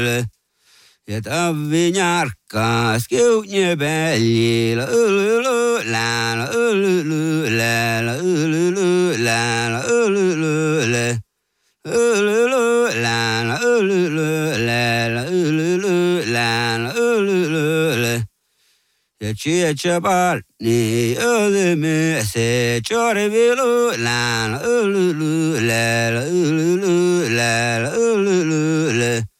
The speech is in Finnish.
Ja tavvinjarkkaa skiutje peljillä. Ja chicha barni ölümü se çorvilu la la la la la la la la.